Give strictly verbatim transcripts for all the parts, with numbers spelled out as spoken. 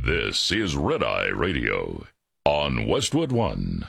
This is Red Eye Radio on Westwood One.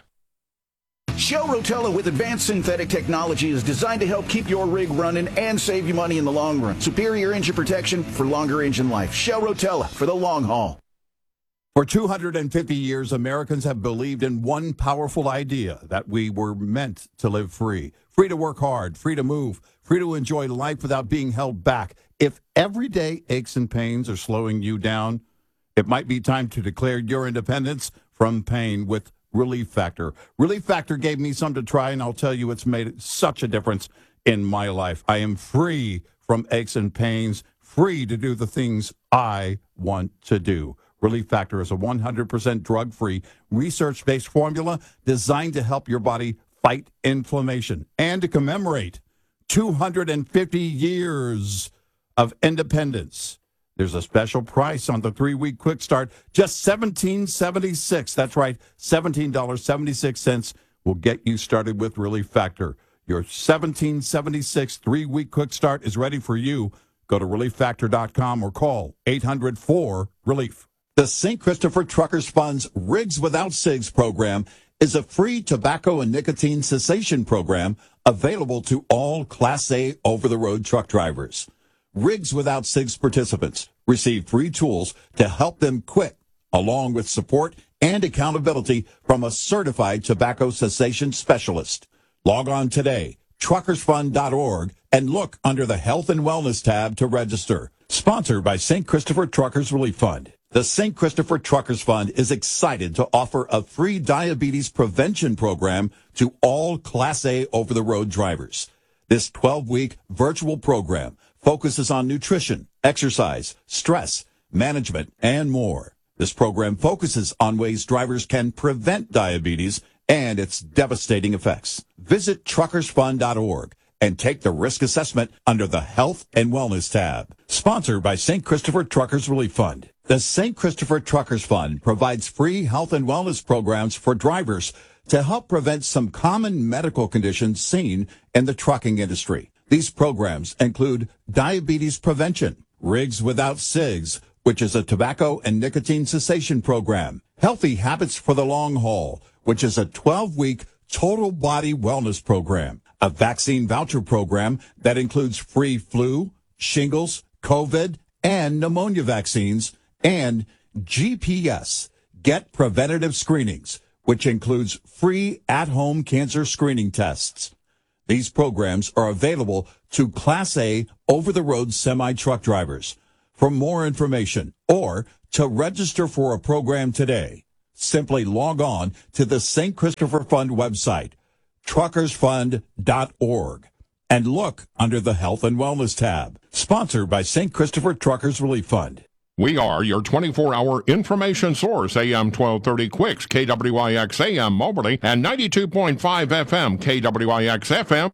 Shell Rotella with advanced synthetic technology is designed to help keep your rig running and save you money in the long run. Superior engine protection for longer engine life. Shell Rotella for the long haul. For two hundred fifty years, Americans have believed in one powerful idea, that we were meant to live free. Free to work hard, free to move, free to enjoy life without being held back. If everyday aches and pains are slowing you down, it might be time to declare your independence from pain with Relief Factor. Relief Factor gave me some to try, and I'll tell you, it's made such a difference in my life. I am free from aches and pains, free to do the things I want to do. Relief Factor is a one hundred percent drug-free, research-based formula designed to help your body fight inflammation and to commemorate two hundred fifty years of independence. There's a special price on the three-week quick start, just seventeen dollars and seventy-six cents. That's right, seventeen dollars and seventy-six cents will get you started with Relief Factor. Your seventeen dollars and seventy-six cents three-week quick start is ready for you. Go to relief factor dot com or call eight hundred four relief. The Saint Christopher Truckers Fund's Rigs Without Cigs program is a free tobacco and nicotine cessation program available to all Class A over-the-road truck drivers. Rigs Without Cigs participants receive free tools to help them quit, along with support and accountability from a certified tobacco cessation specialist. Log on today, truckers fund dot org, and look under the Health and Wellness tab to register. Sponsored by Saint Christopher Truckers Relief Fund. The Saint Christopher Truckers Fund is excited to offer a free diabetes prevention program to all Class A over-the-road drivers. This twelve-week virtual program focuses on nutrition, exercise, stress, management, and more. This program focuses on ways drivers can prevent diabetes and its devastating effects. Visit truckers fund dot org and take the risk assessment under the Health and Wellness tab. Sponsored by Saint Christopher Truckers Relief Fund. The Saint Christopher Truckers Fund provides free health and wellness programs for drivers to help prevent some common medical conditions seen in the trucking industry. These programs include diabetes prevention, Rigs Without Cigs, which is a tobacco and nicotine cessation program, Healthy Habits for the Long Haul, which is a twelve-week total body wellness program, a vaccine voucher program that includes free flu, shingles, COVID, and pneumonia vaccines, and G P S, Get Preventative Screenings, which includes free at-home cancer screening tests. These programs are available to Class A over-the-road semi-truck drivers. For more information or to register for a program today, simply log on to the Saint Christopher Fund website, truckers fund dot org, and look under the Health and Wellness tab. Sponsored by Saint Christopher Truckers Relief Fund. We are your twenty-four hour information source, A M twelve thirty Quicks, K W I X A M Moberly, and ninety-two point five F M, K W I X F M.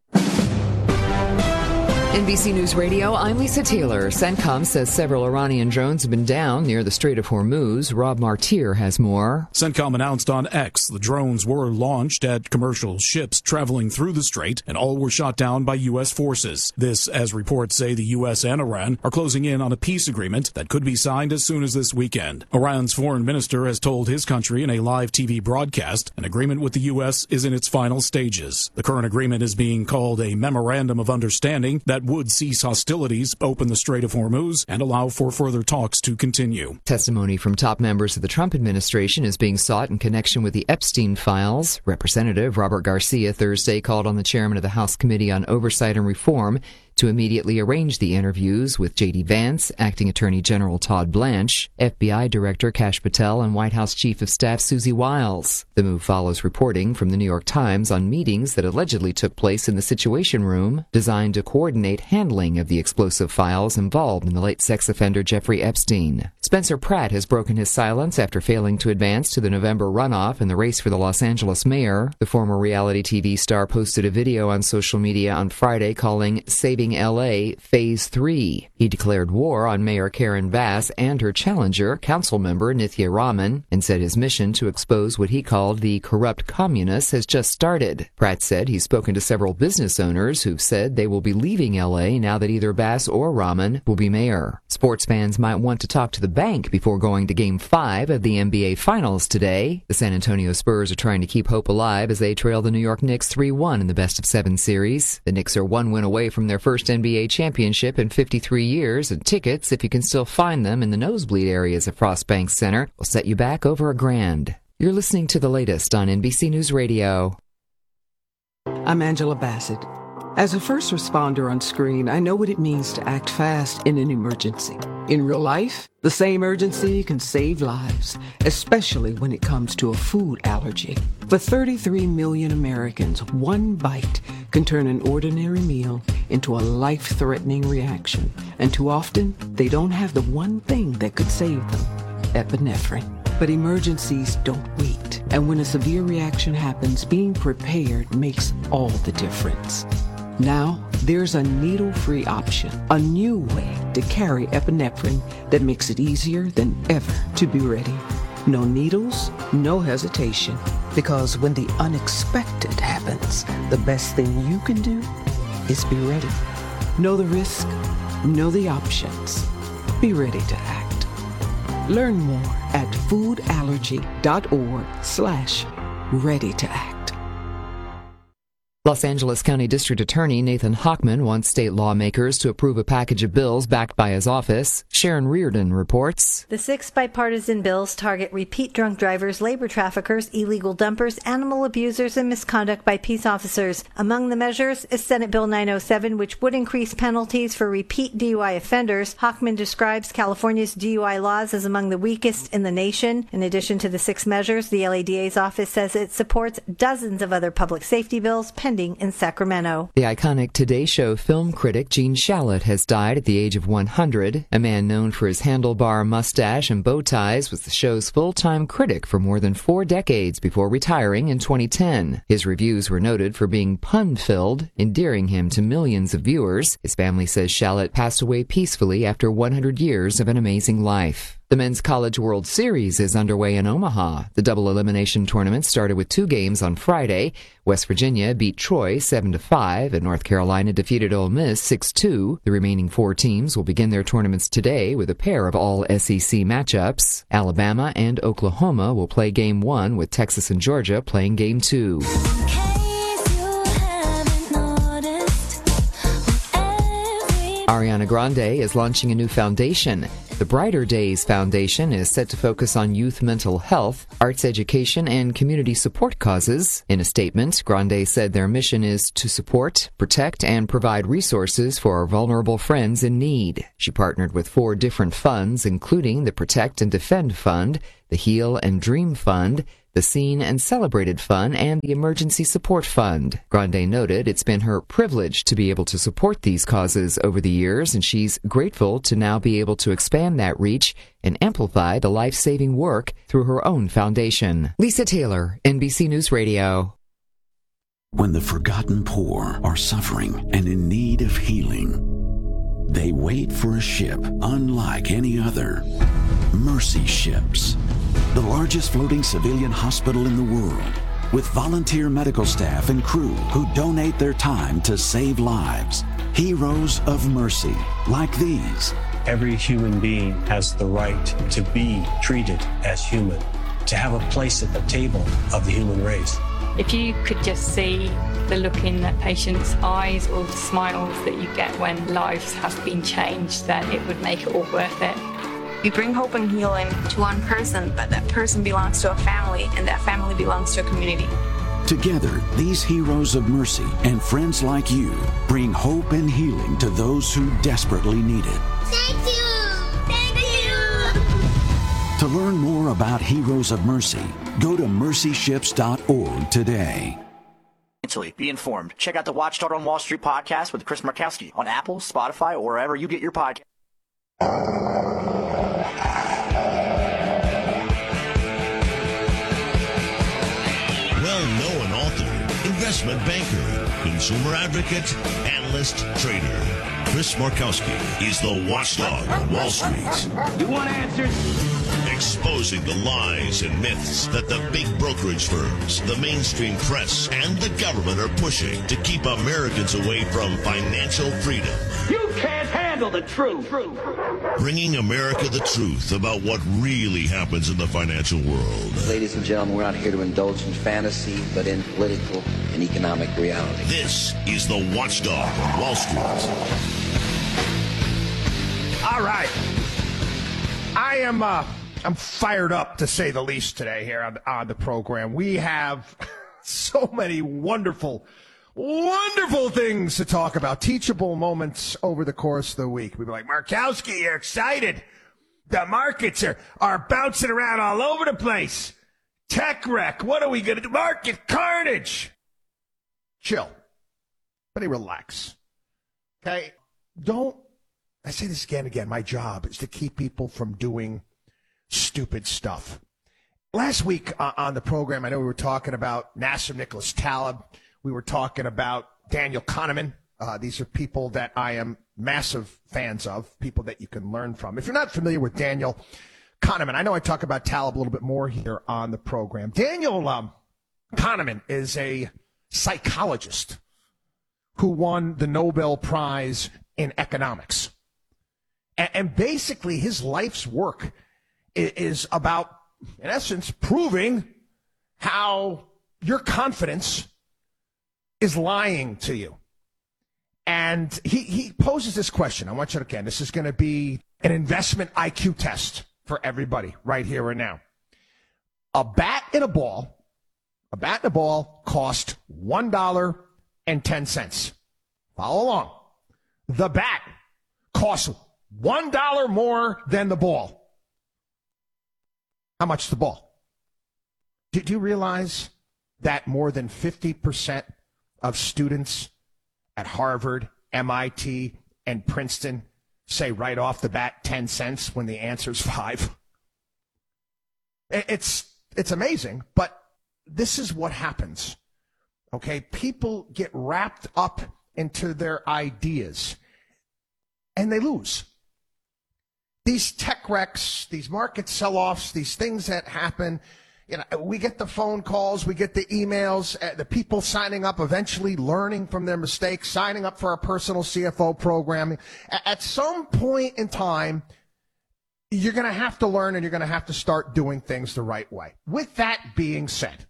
N B C News Radio, I'm Lisa Taylor. CENTCOM says several Iranian drones have been down near the Strait of Hormuz. Rob Martier has more. CENTCOM announced on X the drones were launched at commercial ships traveling through the strait, and all were shot down by U S forces. This, as reports say, the U S and Iran are closing in on a peace agreement that could be signed as soon as this weekend. Iran's foreign minister has told his country in a live T V broadcast an agreement with the U S is in its final stages. The current agreement is being called a Memorandum of Understanding that would cease hostilities, open the Strait of Hormuz, and allow for further talks to continue. Testimony from top members of the Trump administration is being sought in connection with the Epstein files. Representative Robert Garcia Thursday called on the chairman of the House Committee on Oversight and Reform to immediately arrange the interviews with J D. Vance, Acting Attorney General Todd Blanche, F B I Director Kash Patel, and White House Chief of Staff Susie Wiles. The move follows reporting from the New York Times on meetings that allegedly took place in the Situation Room, designed to coordinate handling of the explosive files involved in the late sex offender Jeffrey Epstein. Spencer Pratt has broken his silence after failing to advance to the November runoff in the race for the Los Angeles mayor. The former reality T V star posted a video on social media on Friday calling Saving leaving L A Phase three. He declared war on Mayor Karen Bass and her challenger, councilmember Nithya Raman, and said his mission to expose what he called the corrupt communists has just started. Pratt said he's spoken to several business owners who've said they will be leaving L A now that either Bass or Raman will be mayor. Sports fans might want to talk to the bank before going to Game five of the N B A Finals today. The San Antonio Spurs are trying to keep hope alive as they trail the New York Knicks three one in the best-of-seven series. The Knicks are one win away from their first N B A championship in fifty-three years, and tickets, if you can still find them in the nosebleed areas of Frost Bank Center, will set you back over a grand. You're listening to the latest on N B C News Radio. I'm Angela Bassett. As a first responder on screen, I know what it means to act fast in an emergency. In real life, the same urgency can save lives, especially when it comes to a food allergy. For thirty-three million Americans, one bite can turn an ordinary meal into a life-threatening reaction. And too often, they don't have the one thing that could save them, epinephrine. But emergencies don't wait. And when a severe reaction happens, being prepared makes all the difference. Now, there's a needle-free option, a new way to carry epinephrine that makes it easier than ever to be ready. No needles, no hesitation, because when the unexpected happens, the best thing you can do is be ready. Know the risk, know the options. Be ready to act. Learn more at foodallergy.org slash ready to act. Los Angeles County District Attorney Nathan Hochman wants state lawmakers to approve a package of bills backed by his office. Sharon Reardon reports. The six bipartisan bills target repeat drunk drivers, labor traffickers, illegal dumpers, animal abusers, and misconduct by peace officers. Among the measures is Senate Bill nine oh seven, which would increase penalties for repeat D U I offenders. Hochman describes California's D U I laws as among the weakest in the nation. In addition to the six measures, the L A D A's office says it supports dozens of other public safety bills pending in Sacramento. The iconic Today Show film critic Gene Shalit has died at the age of one hundred. A man known for his handlebar mustache and bow ties was the show's full-time critic for more than four decades before retiring in twenty ten. His reviews were noted for being pun-filled, endearing him to millions of viewers. His family says Shalit passed away peacefully after one hundred years of an amazing life. The Men's College World Series is underway in Omaha. The double elimination tournament started with two games on Friday. West Virginia beat Troy seven to five, and North Carolina defeated Ole Miss six two. The remaining four teams will begin their tournaments today with a pair of all S E C matchups. Alabama and Oklahoma will play game one, with Texas and Georgia playing game two. Ariana Grande is launching a new foundation. The Brighter Days Foundation is set to focus on youth mental health, arts education, and community support causes. In a statement, Grande said their mission is to support, protect, and provide resources for our vulnerable friends in need. She partnered with four different funds, including the Protect and Defend Fund, the Heal and Dream Fund, the Seen and Celebrated Fund, and the Emergency Support Fund. Grande noted it's been her privilege to be able to support these causes over the years, and she's grateful to now be able to expand that reach and amplify the life-saving work through her own foundation. Lisa Taylor, N B C News Radio. When the forgotten poor are suffering and in need of healing, they wait for a ship unlike any other. Mercy Ships, the largest floating civilian hospital in the world, with volunteer medical staff and crew who donate their time to save lives. Heroes of mercy, like these. Every human being has the right to be treated as human, to have a place at the table of the human race. If you could just see the look in that patient's eyes or the smiles that you get when lives have been changed, then it would make it all worth it. We bring hope and healing to one person, but that person belongs to a family, and that family belongs to a community. Together, these heroes of mercy and friends like you bring hope and healing to those who desperately need it. Thank you! Thank you! To learn more about Heroes of Mercy, go to mercy ships dot org today. Be informed. Check out the Watchdog on Wall Street podcast with Chris Markowski on Apple, Spotify, or wherever you get your podcast. Well-known author, investment banker, consumer consumer advocate, analyst, trader. Chris Markowski is the watchdog on Wall Street. You want answers? Exposing the lies and myths that the big brokerage firms, the mainstream press, and the government are pushing to keep Americans away from financial freedom. You can't handle the truth. Bringing America the truth about what really happens in the financial world. Ladies and gentlemen, we're not here to indulge in fantasy, but in political and economic reality. This is the Watchdog on Wall Street. All right. I am uh, I'm fired up, to say the least, today here on, on the program. We have so many wonderful, wonderful things to talk about, teachable moments over the course of the week. We'd be like, Markowski, you're excited. The markets are, are bouncing around all over the place. Tech wreck. What are we going to do? Market carnage. Chill. Everybody relax. Okay? Don't, I say this again and again, my job is to keep people from doing stupid stuff. Last week uh, on the program, I know we were talking about Nassim Nicholas Taleb. We were talking about Daniel Kahneman. Uh, these are people that I am massive fans of, people that you can learn from. If you're not familiar with Daniel Kahneman, I know I talk about Taleb a little bit more here on the program. Daniel um, Kahneman is a psychologist who won the Nobel Prize in economics. And, and basically his life's work is, is about, in essence, proving how your confidence is lying to you. And he, he poses this question. I want you to, again, this is going to be an investment I Q test for everybody right here and now. A bat and a ball, a bat and a ball cost one dollar and ten cents. Follow along. The bat costs one dollar more than the ball. How much is the ball? Did you realize that more than fifty percent of students at Harvard, M I T, and Princeton say right off the bat ten cents when the answer's five? It's, it's amazing, but this is what happens. Okay, people get wrapped up into their ideas, and they lose. These tech wrecks, these market sell-offs, these things that happen, you know, we get the phone calls, we get the emails, uh, the people signing up, eventually learning from their mistakes, signing up for our personal C F O program. At some point in time, you're going to have to learn and you're going to have to start doing things the right way. With that being said,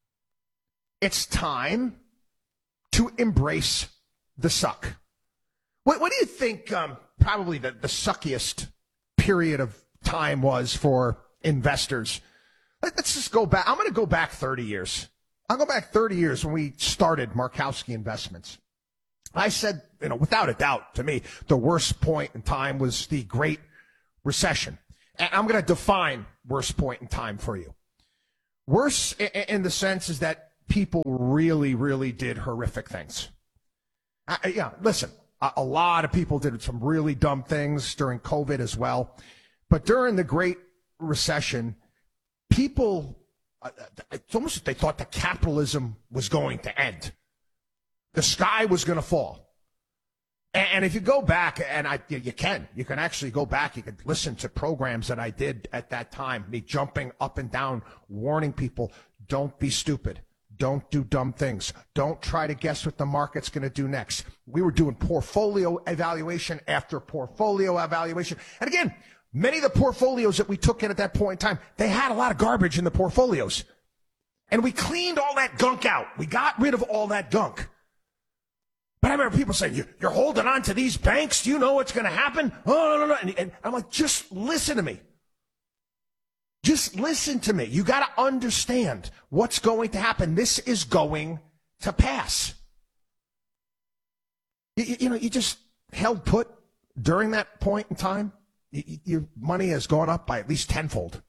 it's time to embrace the suck. What, what do you think um, probably the, the suckiest period of time was for investors? Let's just go back. I'm going to go back thirty years. I'll go back thirty years when we started Markowski Investments. I said, you know, without a doubt, to me, the worst point in time was the Great Recession. And I'm going to define worst point in time for you. Worse in the sense is that people really, really did horrific things. I, yeah, listen, a, a lot of people did some really dumb things during COVID as well. But during the Great Recession, people, uh, it's almost like they thought that capitalism was going to end. The sky was going to fall. And, and if you go back, and I, you can, you can actually go back, you can listen to programs that I did at that time, me jumping up and down, warning people, don't be stupid. Don't do dumb things. Don't try to guess what the market's going to do next. We were doing portfolio evaluation after portfolio evaluation. And again, many of the portfolios that we took in at that point in time, they had a lot of garbage in the portfolios. And we cleaned all that gunk out. We got rid of all that gunk. But I remember people saying, you're holding on to these banks? Do you know what's going to happen? Oh, no, no, no. And, and I'm like, just listen to me. Just listen to me. You got to understand what's going to happen. This is going to pass. You, you know, you just held put during that point in time. Your money has gone up by at least tenfold.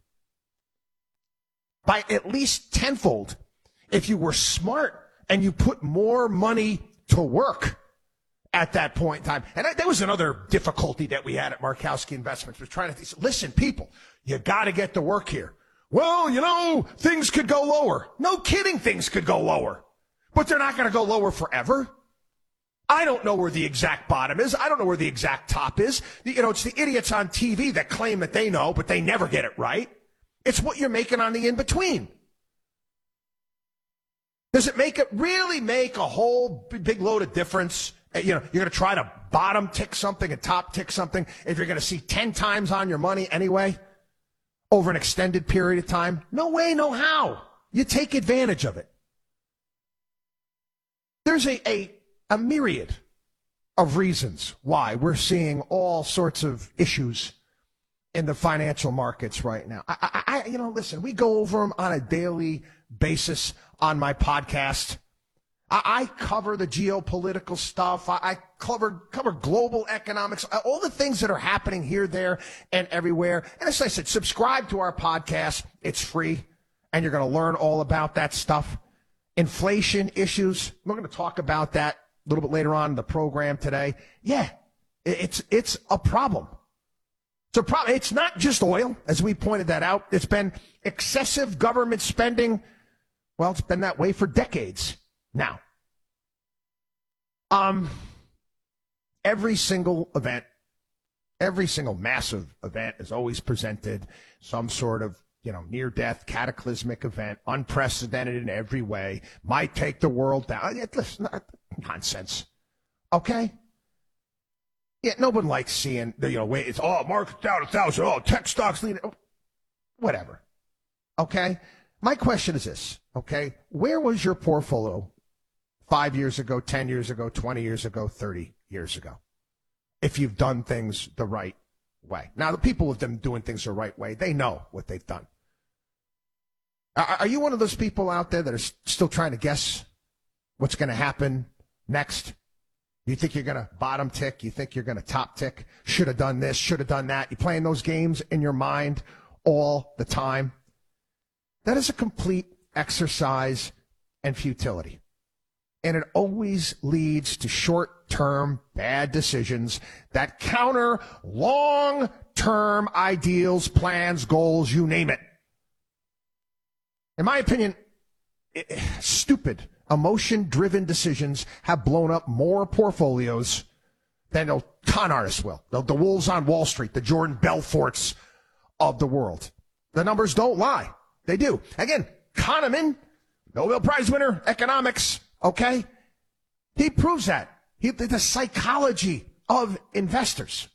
By at least tenfold. If you were smart and you put more money to work at that point in time. And that was another difficulty that we had at Markowski Investments, was trying to listen, people, you got to get to work here. Well, you know, things could go lower. No kidding, things could go lower. But they're not going to go lower forever. I don't know where the exact bottom is. I don't know where the exact top is. You know, it's the idiots on T V that claim that they know, but they never get it right. It's what you're making on the in-between. Does it make it really make a whole big load of difference? You know, you're going to try to bottom tick something and top tick something if you're going to see ten times on your money anyway over an extended period of time? No way, no how. You take advantage of it. There's a, a, a myriad of reasons why we're seeing all sorts of issues in the financial markets right now. I, I, you know, listen, we go over them on a daily basis on my podcast. I, I cover the geopolitical stuff. I, I cover cover global economics, all the things that are happening here, there, and everywhere. And as I said, subscribe to our podcast. It's free, and you're going to learn all about that stuff. Inflation issues. We're going to talk about that a little bit later on in the program today. Yeah, it's it's a problem. It's a problem. It's not just oil, as we pointed that out. It's been excessive government spending. Well, it's been that way for decades now. Um, every single event, every single massive event is always presented some sort of, you know, near-death, cataclysmic event, unprecedented in every way, might take the world down. Listen, nonsense. Okay? Yeah, nobody likes seeing, the, you know, wait, it's, oh, market's down a thousand, oh, tech stocks leading, whatever. Okay? My question is this, okay? Where was your portfolio five years ago, ten years ago, twenty years ago, thirty years ago? If you've done things the right way. Now, the people who've been doing things the right way, they know what they've done. Are, are you one of those people out there that are still trying to guess what's going to happen next? You think you're going to bottom tick? You think you're going to top tick? Should have done this, should have done that. You're playing those games in your mind all the time. That is a complete exercise in futility. And it always leads to short-term bad decisions that counter long-term ideals, plans, goals, you name it. In my opinion, it, stupid, emotion-driven decisions have blown up more portfolios than the con artists will. The, the wolves on Wall Street, the Jordan Belforts of the world. The numbers don't lie. They do. Again, Kahneman, Nobel Prize winner, economics, okay? He proves that. He, the psychology of investors.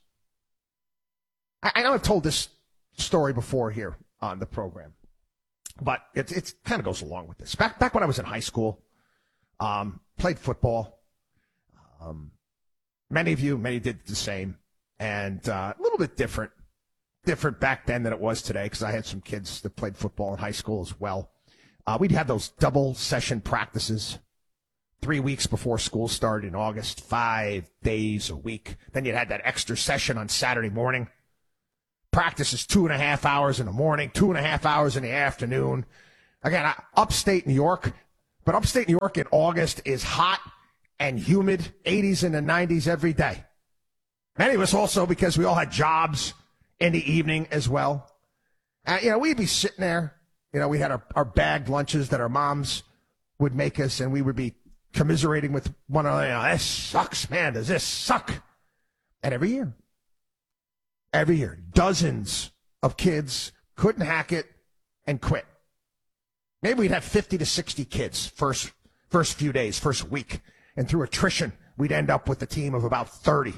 I, I know I've told this story before here on the program, but it, it kind of goes along with this. Back, back when I was in high school, um, played football. Um, many of you, many did the same, and uh, a little bit different. Different back then than it was today, because I had some kids that played football in high school as well. Uh, we'd have those double session practices three weeks before school started in August, five days a week. Then you'd had that extra session on Saturday morning. Practice is two and a half hours in the morning, two and a half hours in the afternoon. Again, I, upstate New York, but upstate New York in August is hot and humid, eighties and the nineties every day. Many of us also, because we all had jobs in the evening as well. Uh, you know, we'd be sitting there. You know, we had our, our bagged lunches that our moms would make us, and we would be commiserating with one another. You know, this sucks, man. Does this suck? And every year, every year, dozens of kids couldn't hack it and quit. Maybe we'd have fifty to sixty kids first, first few days, first week. And through attrition, we'd end up with a team of about thirty.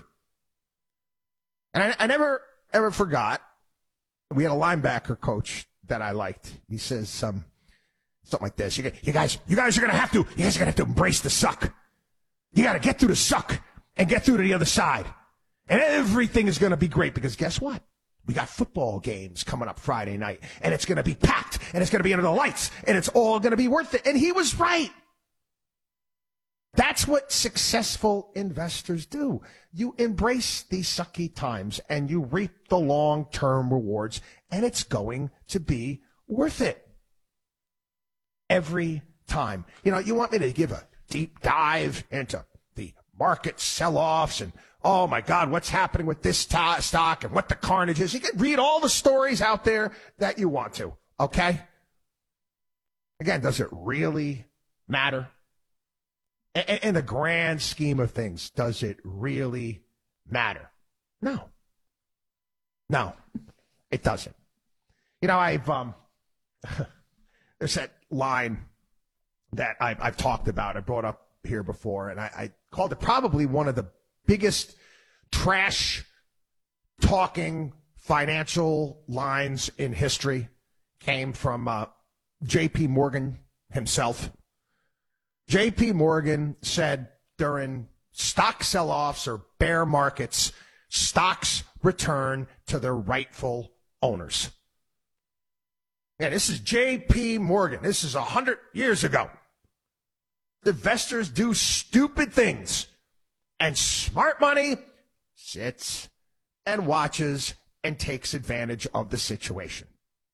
And I, I never... ever forgot, we had a linebacker coach that I liked. He says um, something like this. You, you guys, you guys are going to have to, you guys are going to have to embrace the suck. You got to get through the suck and get through to the other side. And everything is going to be great, because guess what? We got football games coming up Friday night, and it's going to be packed, and it's going to be under the lights, and it's all going to be worth it. And he was right. That's what successful investors do. You embrace these sucky times and you reap the long-term rewards, and it's going to be worth it every time. You know, you want me to give a deep dive into the market sell-offs and, oh my God, what's happening with this t- stock and what the carnage is. You can read all the stories out there that you want to, okay? Again, does it really matter? In, in the grand scheme of things, does it really matter? No. No, it doesn't. You know, I've um, there's that line that I've, I've talked about. I brought up here before, and I, I called it probably one of the biggest trash talking financial lines in history. Came from uh, J P. Morgan himself. J P. Morgan said during stock sell-offs or bear markets, stocks return to their rightful owners. Yeah, this is J P. Morgan. This is a hundred years ago. Investors do stupid things, and smart money sits and watches and takes advantage of the situation.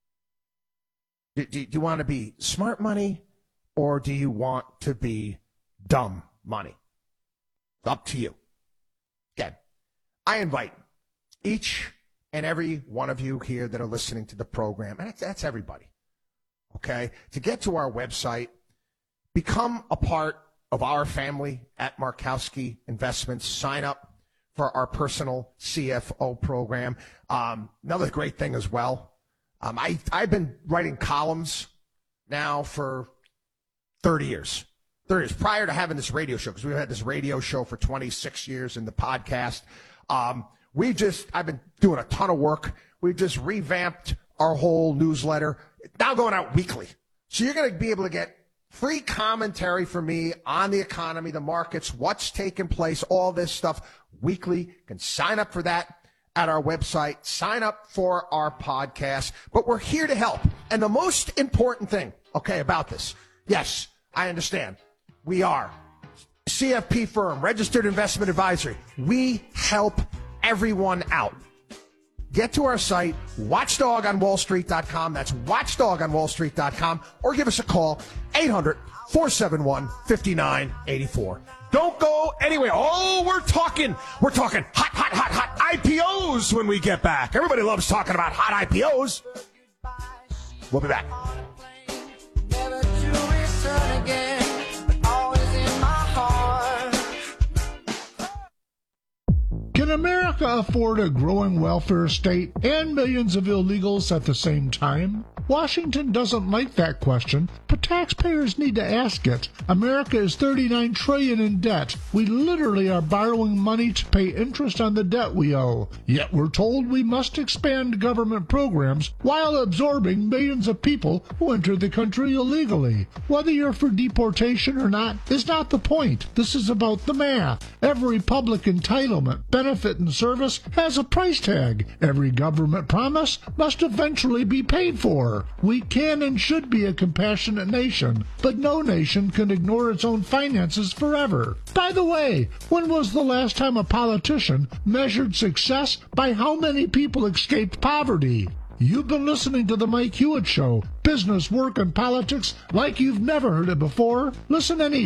Do, do, do you want to be smart money, or do you want to be dumb money? It's up to you. Again, I invite each and every one of you here that are listening to the program, and that's, that's everybody, okay, to get to our website, become a part of our family at Markowski Investments. Sign up for our personal C F O program. Um, another great thing as well, um, I, I've been writing columns now for thirty years. thirty years prior to having this radio show, because we've had this radio show for twenty-six years in the podcast. Um, we just, I've been doing a ton of work. We've just revamped our whole newsletter. It's now going out weekly. So you're going to be able to get free commentary from me on the economy, the markets, what's taking place, all this stuff weekly. You can sign up for that at our website. Sign up for our podcast. But we're here to help. And the most important thing, okay, about this, yes, I understand. We are C F P firm, registered investment advisory. We help everyone out. Get to our site, watchdog on wall street dot com. That's watchdog on wall street dot com. Or give us a call, eight hundred, four seven one, five nine eight four. Don't go anywhere. Oh, we're talking, we're talking hot, hot, hot, hot I P Os when we get back. Everybody loves talking about hot I P Os. We'll be back. Never to return again, but always in my heart. Can America afford a growing welfare state and millions of illegals at the same time? Washington doesn't like that question, but taxpayers need to ask it. America is thirty-nine trillion dollars in debt. We literally are borrowing money to pay interest on the debt we owe. Yet we're told we must expand government programs while absorbing millions of people who enter the country illegally. Whether you're for deportation or not is not the point. This is about the math. Every public entitlement, benefit, and service has a price tag. Every government promise must eventually be paid for. We can and should be a compassionate nation, but no nation can ignore its own finances forever. By the way, when was the last time a politician measured success by how many people escaped poverty? You've been listening to The Mike Hewitt Show, business, work, and politics like you've never heard it before. Listen any